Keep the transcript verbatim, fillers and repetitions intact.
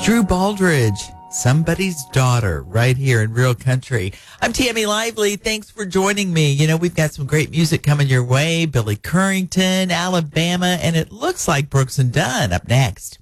Drew Baldridge, Somebody's Daughter, right here in Real Country. I'm Tammy Lively. Thanks for joining me. You know, we've got some great music coming your way. Billy Currington, Alabama, and it looks like Brooks and Dunn up next.